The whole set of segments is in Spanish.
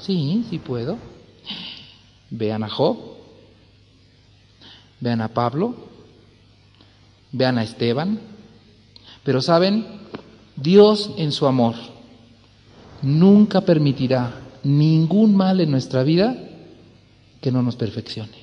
Sí, sí puedo. Vean a Job, vean a Pablo, vean a Esteban. Pero saben, Dios en su amor nunca permitirá ningún mal en nuestra vida que no nos perfeccione,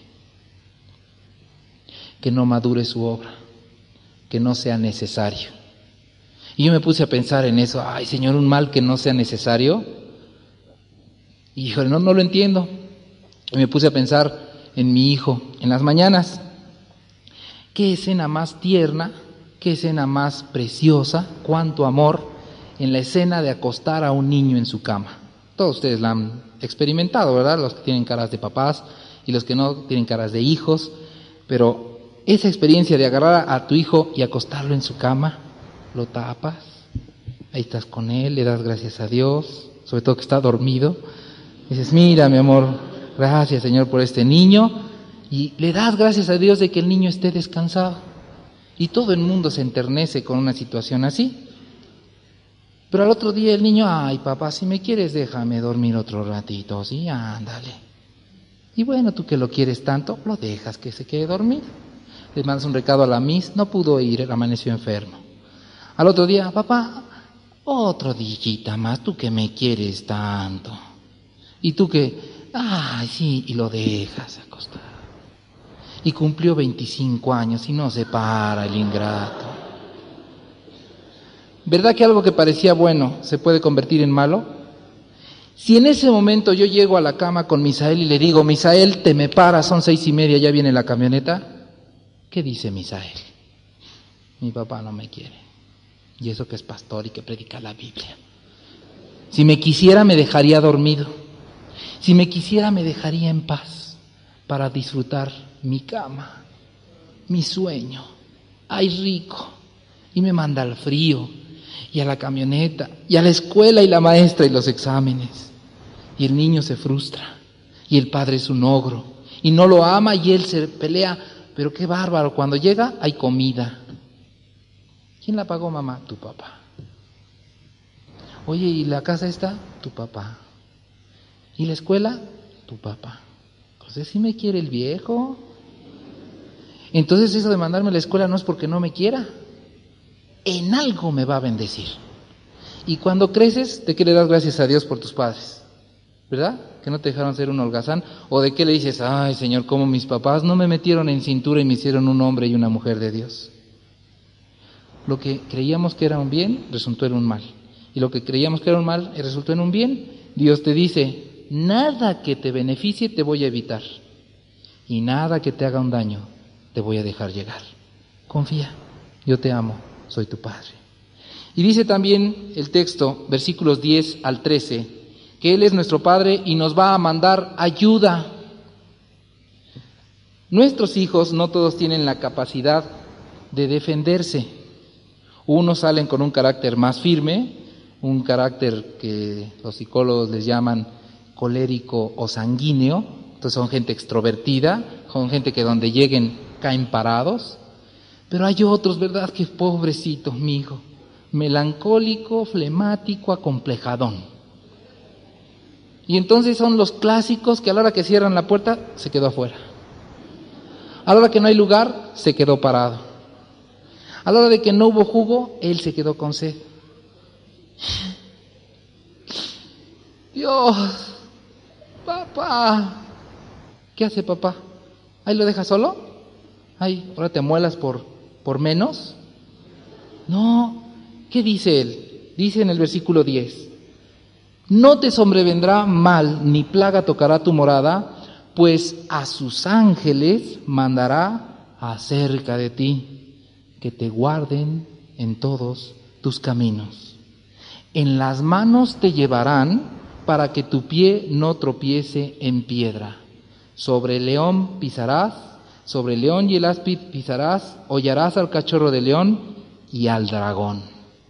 que no madure su obra, que no sea necesario. Y yo me puse a pensar en eso. Ay, Señor, un mal que no sea necesario. Y híjole, no lo entiendo. Y me puse a pensar en mi hijo en las mañanas. Qué escena más tierna, qué escena más preciosa, cuánto amor en la escena de acostar a un niño en su cama. Todos ustedes la han experimentado, ¿verdad? Los que tienen caras de papás y los que no tienen caras de hijos. Pero esa experiencia de agarrar a tu hijo y acostarlo en su cama, lo tapas, ahí estás con él, le das gracias a Dios, sobre todo que está dormido. Dices, mira, mi amor, gracias, Señor, por este niño. Y le das gracias a Dios de que el niño esté descansado. Y todo el mundo se enternece con una situación así. Pero al otro día el niño, ay, papá, si me quieres déjame dormir otro ratito, sí, ándale. Y bueno, tú que lo quieres tanto, lo dejas que se quede dormido. Le mandas un recado a la Miss, no pudo ir, amaneció enfermo. Al otro día, papá, otro dillita más, tú que me quieres tanto. Y tú que, ay, sí, y lo dejas acostar. Y cumplió 25 años y no se para el ingrato. ¿Verdad que algo que parecía bueno se puede convertir en malo? Si en ese momento yo llego a la cama con Misael y le digo, Misael, te me paras, son 6:30, ya viene la camioneta, ¿qué dice Misael? Mi papá no me quiere. Y eso que es pastor y que predica la Biblia. Si me quisiera me dejaría dormido. Si me quisiera me dejaría en paz para disfrutar mi cama, mi sueño. Ay, rico. Y me manda al frío y a la camioneta y a la escuela y la maestra y los exámenes. Y el niño se frustra y el padre es un ogro y no lo ama y él se pelea. Pero qué bárbaro, cuando llega hay comida. ¿Quién la pagó, mamá? Tu papá. Oye, ¿y la casa está? Tu papá. ¿Y la escuela? Tu papá. Entonces sí me quiere el viejo. Entonces eso de mandarme a la escuela no es porque no me quiera. En algo me va a bendecir. Y cuando creces, ¿de qué le das gracias a Dios por tus padres? ¿Verdad? Que no te dejaron ser un holgazán. ¿O de qué le dices, ay, Señor, cómo mis papás no me metieron en cintura y me hicieron un hombre y una mujer de Dios? Lo que creíamos que era un bien, resultó en un mal. Y lo que creíamos que era un mal, resultó en un bien. Dios te dice, nada que te beneficie te voy a evitar. Y nada que te haga un daño te voy a dejar llegar. Confía, yo te amo, soy tu Padre. Y dice también el texto, versículos 10 al 13, que Él es nuestro Padre y nos va a mandar ayuda. Nuestros hijos no todos tienen la capacidad de defenderse. Unos salen con un carácter más firme, un carácter que los psicólogos les llaman colérico o sanguíneo. Entonces son gente extrovertida, son gente que donde lleguen caen parados. Pero hay otros, ¿verdad? Que pobrecito, mi hijo, melancólico, flemático, acomplejadón. Y entonces son los clásicos que a la hora que cierran la puerta se quedó afuera. A la hora que no hay lugar, se quedó parado. A la hora de que no hubo jugo, él se quedó con sed. Dios, papá. ¿Qué hace papá? ¿Ahí lo deja solo? ¿Ahí ahora te amuelas por menos? No. ¿Qué dice él? Dice en el versículo 10. No te sobrevendrá mal, ni plaga tocará tu morada, pues a sus ángeles mandará acerca de ti, que te guarden en todos tus caminos. En las manos te llevarán para que tu pie no tropiece en piedra. Sobre el león pisarás, sobre el león y el áspid pisarás, hollarás al cachorro de león y al dragón.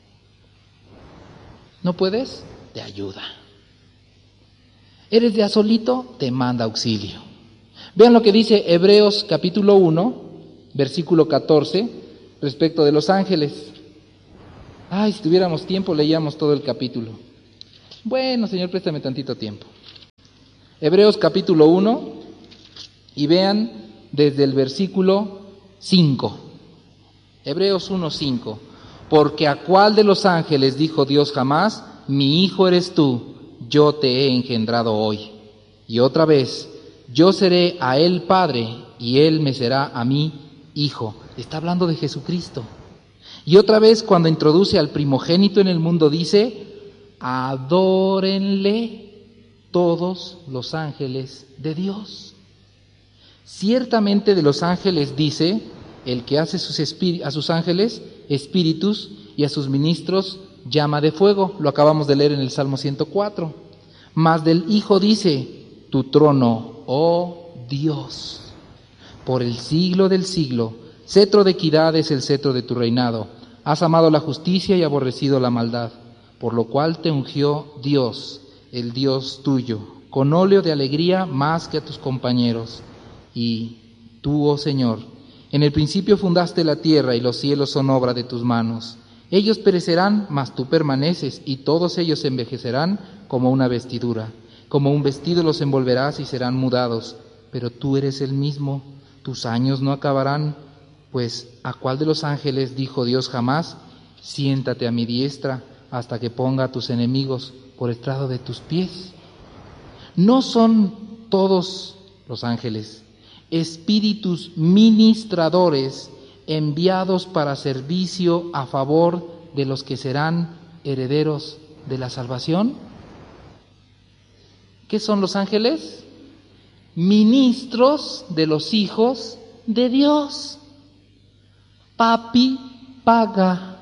¿No puedes? Te ayuda. ¿Eres de a solito? Te manda auxilio. Vean lo que dice Hebreos capítulo 1, versículo 14, respecto de los ángeles. Ay, si tuviéramos tiempo leíamos todo el capítulo. Bueno, Señor, préstame tantito tiempo. Hebreos capítulo 1 y vean desde el versículo 5. Hebreos 1:5. Porque a cuál de los ángeles dijo Dios jamás: mi hijo eres tú, yo te he engendrado hoy. Y otra vez: yo seré a él padre y él me será a mí hijo. Está hablando de Jesucristo. Y otra vez, cuando introduce al primogénito en el mundo, dice: adórenle todos los ángeles de Dios. Ciertamente de los ángeles dice: el que hace a sus ángeles espíritus y a sus ministros llama de fuego. Lo acabamos de leer en el Salmo 104. Mas del Hijo dice: tu trono, oh Dios, por el siglo del siglo. Cetro de equidad es el cetro de tu reinado. Has amado la justicia y aborrecido la maldad, por lo cual te ungió Dios, el Dios tuyo, con óleo de alegría más que a tus compañeros. Y tú, oh Señor, en el principio fundaste la tierra y los cielos son obra de tus manos. Ellos perecerán, mas tú permaneces, y todos ellos envejecerán como una vestidura. Como un vestido los envolverás y serán mudados, pero tú eres el mismo, tus años no acabarán. Pues, ¿a cuál de los ángeles dijo Dios jamás: siéntate a mi diestra hasta que ponga a tus enemigos por estrado de tus pies? ¿No son todos los ángeles espíritus ministradores enviados para servicio a favor de los que serán herederos de la salvación? ¿Qué son los ángeles? Ministros de los hijos de Dios. Papi paga,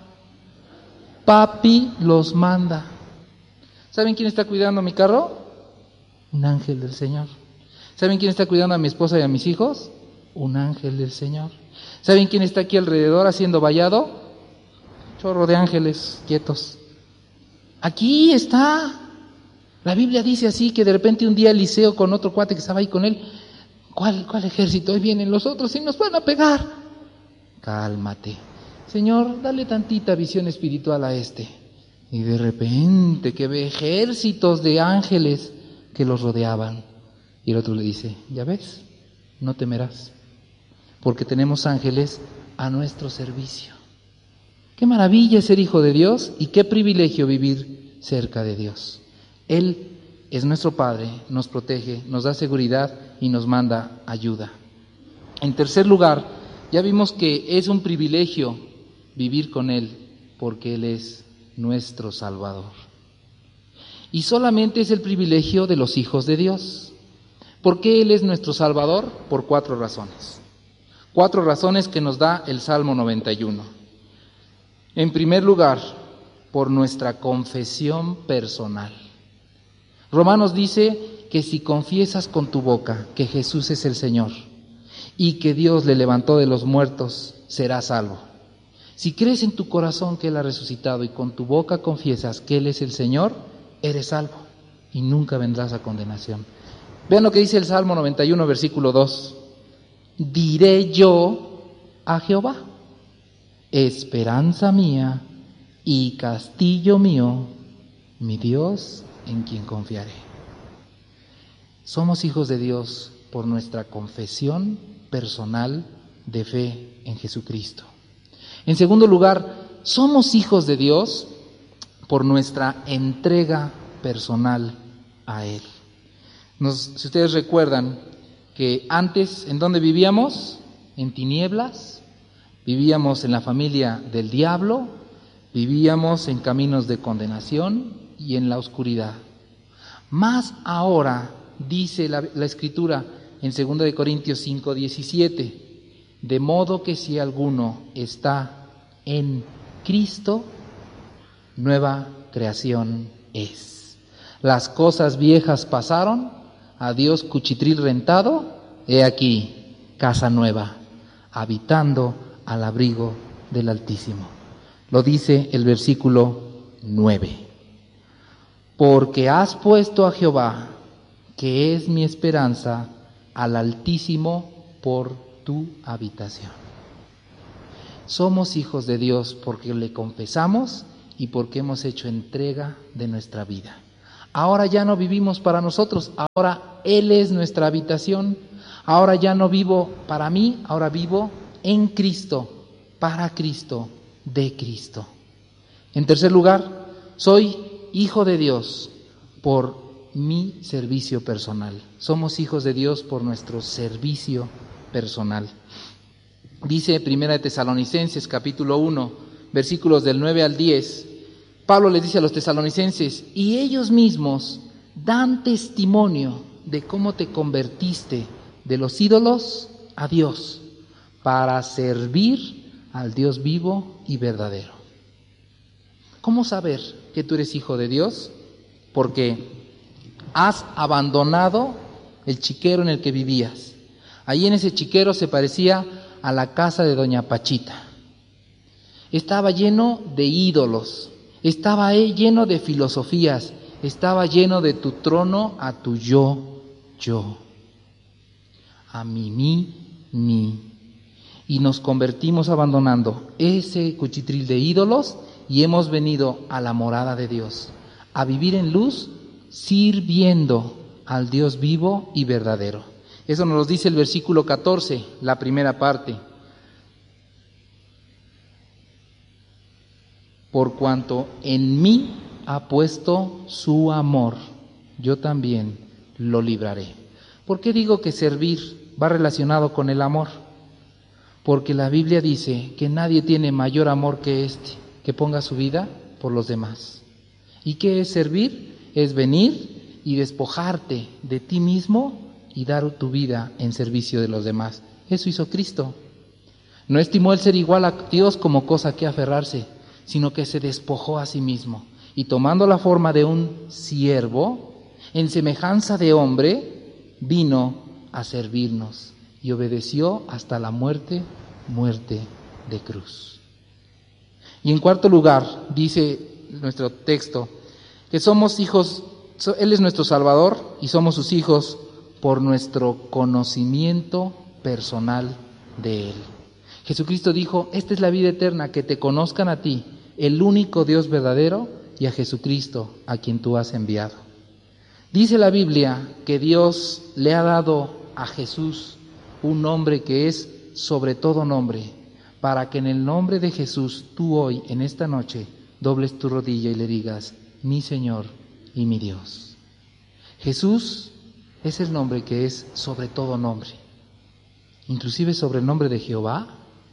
papi los manda. ¿Saben quién está cuidando mi carro? Un ángel del Señor. ¿Saben quién está cuidando a mi esposa y a mis hijos? Un ángel del Señor. ¿Saben quién está aquí alrededor haciendo vallado? Chorro de ángeles quietos. Aquí está. La Biblia dice así, que de repente un día Eliseo con otro cuate que estaba ahí con él: ¿Cuál ejército? Hoy vienen los otros y nos van a pegar. Cálmate, Señor, dale tantita visión espiritual a este. Y de repente que ve ejércitos de ángeles que los rodeaban. Y el otro le dice: ya ves, no temerás, porque tenemos ángeles a nuestro servicio. Qué maravilla es ser hijo de Dios y qué privilegio vivir cerca de Dios. Él es nuestro Padre, nos protege, nos da seguridad y nos manda ayuda. En tercer lugar, ya vimos que es un privilegio vivir con Él, porque Él es nuestro Salvador. Y solamente es el privilegio de los hijos de Dios. ¿Por qué Él es nuestro Salvador? Por 4 razones. 4 razones que nos da el Salmo 91. En primer lugar, por nuestra confesión personal. Romanos dice que si confiesas con tu boca que Jesús es el Señor y que Dios le levantó de los muertos, serás salvo. Si crees en tu corazón que Él ha resucitado y con tu boca confiesas que Él es el Señor, eres salvo y nunca vendrás a condenación. Vean lo que dice el Salmo 91, versículo 2. Diré yo a Jehová: esperanza mía y castillo mío, mi Dios en quien confiaré. Somos hijos de Dios por nuestra confesión personal de fe en Jesucristo. En segundo lugar, somos hijos de Dios por nuestra entrega personal a Él. Si ustedes recuerdan que antes, ¿en dónde vivíamos? En tinieblas, vivíamos en la familia del diablo, vivíamos en caminos de condenación y en la oscuridad. Más ahora, dice la Escritura en 2 Corintios 5:17, de modo que si alguno está en Cristo, nueva creación es. Las cosas viejas pasaron, adiós cuchitril rentado, he aquí casa nueva, habitando al abrigo del Altísimo. Lo dice el versículo 9. Porque has puesto a Jehová, que es mi esperanza, al Altísimo por tu habitación. Somos hijos de Dios porque le confesamos y porque hemos hecho entrega de nuestra vida. Ahora ya no vivimos para nosotros, ahora Él es nuestra habitación. Ahora ya no vivo para mí, ahora vivo en Cristo, para Cristo, de Cristo. En tercer lugar, soy hijo de Dios por mi servicio personal. Somos hijos de Dios por nuestro servicio personal. Dice Primera de Tesalonicenses, capítulo 1, versículos del 9 al 10, Pablo les dice a los tesalonicenses, y ellos mismos dan testimonio de cómo te convertiste de los ídolos a Dios para servir al Dios vivo y verdadero. ¿Cómo saber que tú eres hijo de Dios? Porque has abandonado el chiquero en el que vivías. Ahí en ese chiquero se parecía a la casa de doña Pachita. Estaba lleno de ídolos, estaba lleno de filosofías, estaba lleno de tu trono a tu yo, a mí. Y nos convertimos abandonando ese cuchitril de ídolos y hemos venido a la morada de Dios, a vivir en luz, sirviendo al Dios vivo y verdadero. Eso nos lo dice el versículo 14, la primera parte. Por cuanto en mí ha puesto su amor, yo también lo libraré. ¿Por qué digo que servir va relacionado con el amor? Porque la Biblia dice que nadie tiene mayor amor que este, que ponga su vida por los demás. ¿Y qué es servir? Es venir y despojarte de ti mismo y dar tu vida en servicio de los demás. Eso hizo Cristo. No estimó el ser igual a Dios como cosa que aferrarse, sino que se despojó a sí mismo. Y tomando la forma de un siervo, en semejanza de hombre, vino a servirnos y obedeció hasta la muerte de cruz. Y en cuarto lugar, dice nuestro texto, que somos hijos, Él es nuestro Salvador y somos sus hijos por nuestro conocimiento personal de Él. Jesucristo dijo, esta es la vida eterna, que te conozcan a ti, el único Dios verdadero, y a Jesucristo, a quien tú has enviado. Dice la Biblia que Dios le ha dado a Jesús un nombre que es sobre todo nombre, para que en el nombre de Jesús tú hoy, en esta noche, dobles tu rodilla y le digas, mi Señor y mi Dios. Jesús es el nombre que es sobre todo nombre, inclusive sobre el nombre de Jehová,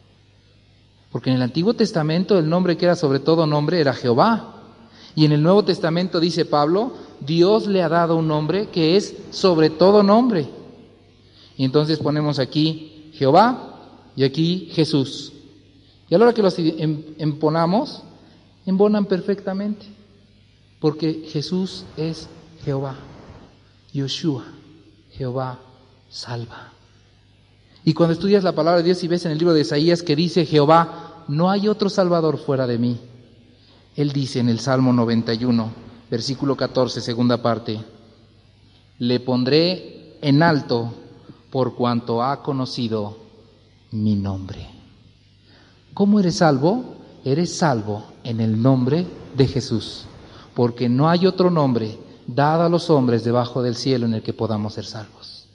porque en el Antiguo Testamento el nombre que era sobre todo nombre era Jehová, y en el Nuevo Testamento dice Pablo, Dios le ha dado un nombre que es sobre todo nombre. Y entonces ponemos aquí Jehová y aquí Jesús. Y a la hora que los emponamos, embonan perfectamente, porque Jesús es Jehová, Yoshua, Jehová salva. Y cuando estudias la palabra de Dios y ves en el libro de Isaías que dice Jehová, no hay otro Salvador fuera de mí. Él dice en el Salmo 91, versículo 14, segunda parte, le pondré en alto por cuanto ha conocido mi nombre. ¿Cómo eres salvo? Eres salvo en el nombre de Jesús, porque no hay otro nombre dado a los hombres debajo del cielo en el que podamos ser salvos.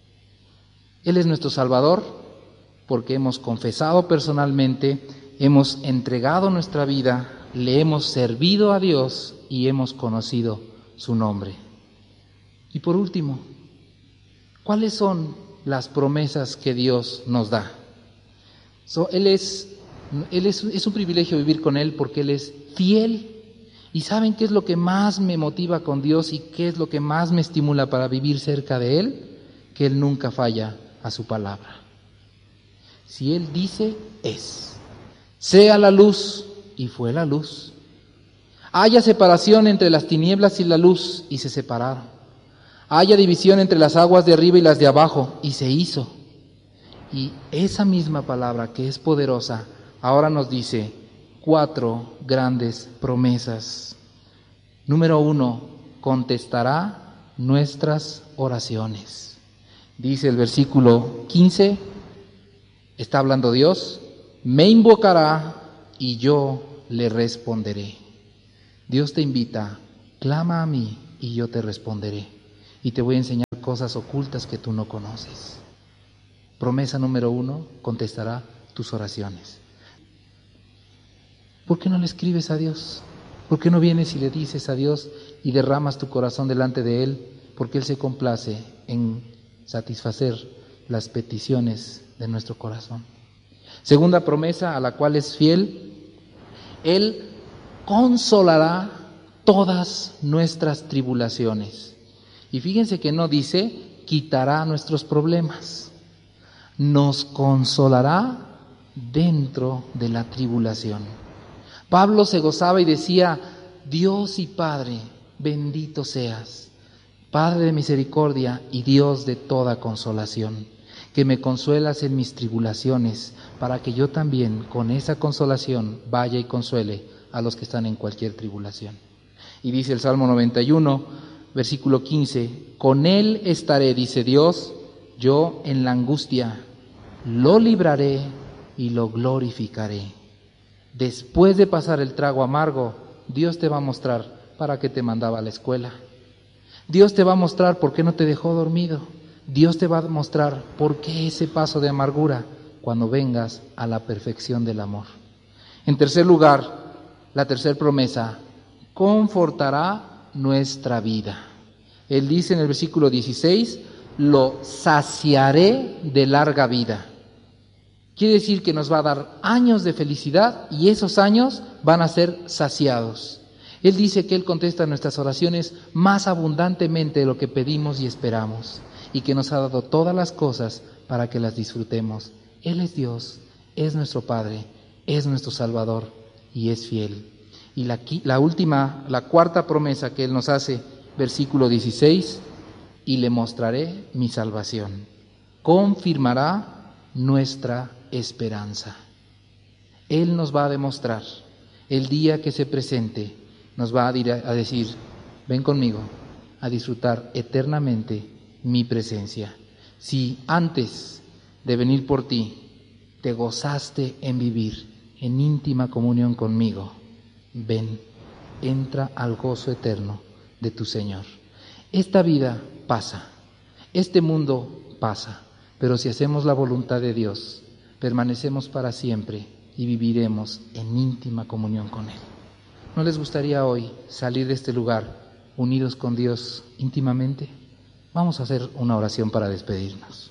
Él es nuestro Salvador porque hemos confesado personalmente, hemos entregado nuestra vida, le hemos servido a Dios y hemos conocido su nombre. Y por último, ¿cuáles son las promesas que Dios nos da? Es un privilegio vivir con Él porque Él es fiel. ¿Y saben qué es lo que más me motiva con Dios y qué es lo que más me estimula para vivir cerca de Él? Que Él nunca falla a su palabra. Si Él dice, es. Sea la luz, y fue la luz. Haya separación entre las tinieblas y la luz, y se separaron. Haya división entre las aguas de arriba y las de abajo, y se hizo. Y esa misma palabra que es poderosa, ahora nos dice 4 grandes promesas. Número 1, contestará nuestras oraciones. Dice el versículo 15, está hablando Dios, me invocará y yo le responderé. Dios te invita, clama a mí y yo te responderé. Y te voy a enseñar cosas ocultas que tú no conoces. Promesa número 1, contestará tus oraciones. ¿Por qué no le escribes a Dios? ¿Por qué no vienes y le dices a Dios y derramas tu corazón delante de Él? Porque Él se complace en satisfacer las peticiones de nuestro corazón. Segunda promesa a la cual es fiel, Él consolará todas nuestras tribulaciones. Y fíjense que no dice quitará nuestros problemas, nos consolará dentro de la tribulación. Pablo se gozaba y decía: Dios y Padre, bendito seas, Padre de misericordia y Dios de toda consolación, que me consuelas en mis tribulaciones, para que yo también con esa consolación vaya y consuele a los que están en cualquier tribulación. Y dice el Salmo 91, versículo 15, con Él estaré, dice Dios, yo en la angustia, lo libraré y lo glorificaré. Después de pasar el trago amargo, Dios te va a mostrar para qué te mandaba a la escuela. Dios te va a mostrar por qué no te dejó dormido. Dios te va a mostrar por qué ese paso de amargura cuando vengas a la perfección del amor. En tercer lugar, la tercera promesa, confortará nuestra vida. Él dice en el versículo 16, lo saciaré de larga vida. Quiere decir que nos va a dar años de felicidad y esos años van a ser saciados. Él dice que Él contesta nuestras oraciones más abundantemente de lo que pedimos y esperamos, y que nos ha dado todas las cosas para que las disfrutemos. Él es Dios, es nuestro Padre, es nuestro Salvador y es fiel. Y la cuarta promesa que Él nos hace, versículo 16, y le mostraré mi salvación. Confirmará nuestra esperanza. Él nos va a demostrar, el día que se presente, nos va a decir, ven conmigo a disfrutar eternamente mi presencia. Si antes de venir por ti te gozaste en vivir en íntima comunión conmigo, ven, entra al gozo eterno de tu Señor. Esta vida pasa, este mundo pasa, pero si hacemos la voluntad de Dios, permanecemos para siempre y viviremos en íntima comunión con Él. ¿No les gustaría hoy salir de este lugar unidos con Dios íntimamente? Vamos a hacer una oración para despedirnos.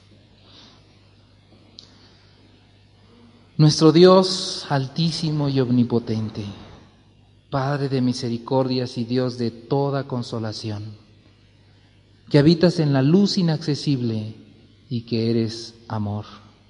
Nuestro Dios altísimo y omnipotente, Padre de misericordias y Dios de toda consolación, que habitas en la luz inaccesible y que eres amor.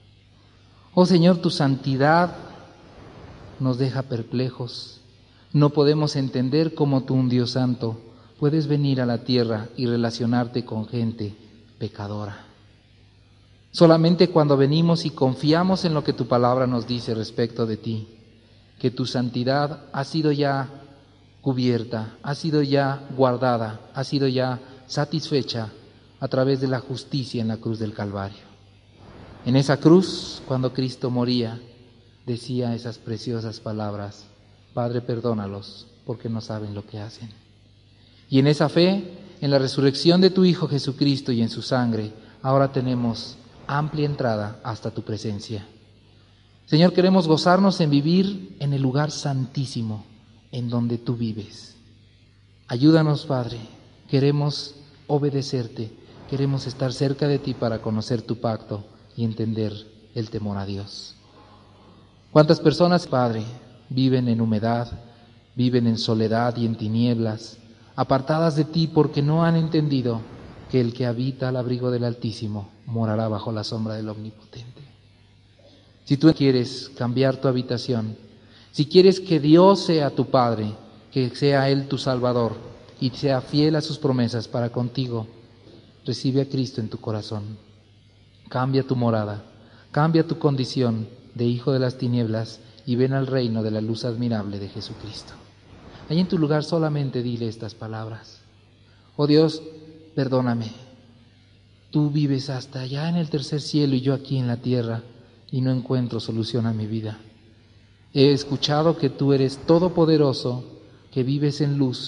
Oh Señor, tu santidad nos deja perplejos. No podemos entender cómo tú, un Dios santo, puedes venir a la tierra y relacionarte con gente pecadora. Solamente cuando venimos y confiamos en lo que tu palabra nos dice respecto de ti, que tu santidad ha sido ya cubierta, ha sido ya guardada, ha sido ya satisfecha a través de la justicia en la cruz del Calvario. En esa cruz, cuando Cristo moría, decía esas preciosas palabras: Padre, perdónalos, porque no saben lo que hacen. Y en esa fe, en la resurrección de tu Hijo Jesucristo y en su sangre, ahora tenemos amplia entrada hasta tu presencia. Señor, queremos gozarnos en vivir en el lugar santísimo, en donde tú vives. Ayúdanos, Padre, queremos obedecerte, queremos estar cerca de ti para conocer tu pacto y entender el temor a Dios. ¿Cuántas personas, Padre, viven en humedad, viven en soledad y en tinieblas, apartadas de ti porque no han entendido que el que habita al abrigo del Altísimo morará bajo la sombra del Omnipotente? Si tú quieres cambiar tu habitación, si quieres que Dios sea tu Padre, que sea Él tu Salvador y sea fiel a sus promesas para contigo, recibe a Cristo en tu corazón. Cambia tu morada, cambia tu condición de hijo de las tinieblas y ven al reino de la luz admirable de Jesucristo. Allí en tu lugar solamente dile estas palabras: oh Dios, perdóname. Tú vives hasta allá en el tercer cielo y yo aquí en la tierra y no encuentro solución a mi vida. He escuchado que tú eres todopoderoso, que vives en luz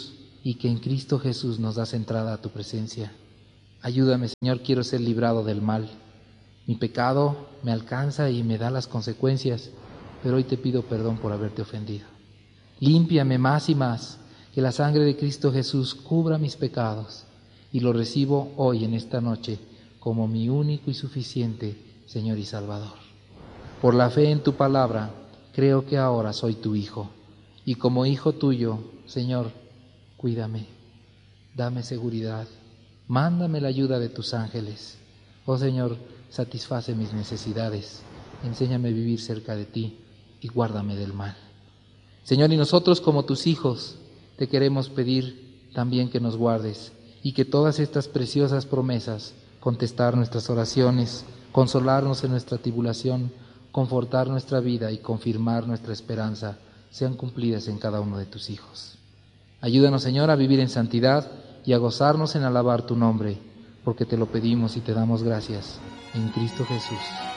y que en Cristo Jesús nos das entrada a tu presencia. Ayúdame, Señor, quiero ser librado del mal. Mi pecado me alcanza y me da las consecuencias, pero hoy te pido perdón por haberte ofendido. Límpiame más y más, que la sangre de Cristo Jesús cubra mis pecados, y lo recibo hoy en esta noche como mi único y suficiente Señor y Salvador. Por la fe en tu palabra, creo que ahora soy tu hijo, y como hijo tuyo, Señor, cuídame, dame seguridad, mándame la ayuda de tus ángeles. Oh Señor, satisface mis necesidades, enséñame a vivir cerca de ti y guárdame del mal. Señor, y nosotros como tus hijos te queremos pedir también que nos guardes y que todas estas preciosas promesas, contestar nuestras oraciones, consolarnos en nuestra tribulación, confortar nuestra vida y confirmar nuestra esperanza, sean cumplidas en cada uno de tus hijos. Ayúdanos, Señor, a vivir en santidad y a gozarnos en alabar tu nombre, porque te lo pedimos y te damos gracias en Cristo Jesús.